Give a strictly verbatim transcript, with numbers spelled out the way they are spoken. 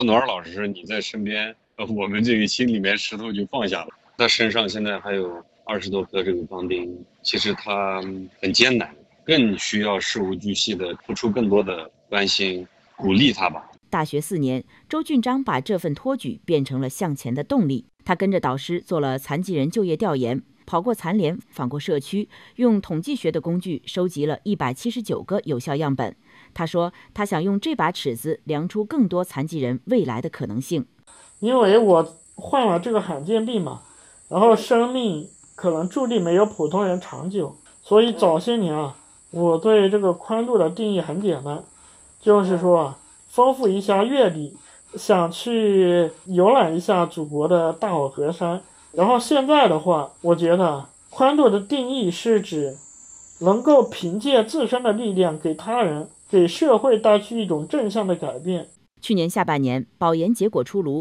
暖儿老师你在身边，呃我们这个心里面石头就放下了。他身上现在还有二十多颗这个钢钉，其实他很艰难，更需要事无巨细的付出更多的关心，鼓励他吧。 大学四年，周俊章把这份托举变成了向前的动力。他跟着导师做了残疾人就业调研，跑过残联，访过社区，用统计学的工具收集了一百七十九个有效样本。他说，他想用这把尺子量出更多残疾人未来的可能性。 因为我患了这个罕见病嘛，然后生命可能注定没有普通人长久，所以早些年啊，我对这个宽度的定义很简单，就是说啊，丰富一下阅历，想去游览一下祖国的大好河山。然后现在的话，我觉得宽度的定义是指能够凭借自身的力量给他人、给社会带去一种正向的改变。 去年下半年，保研结果出炉，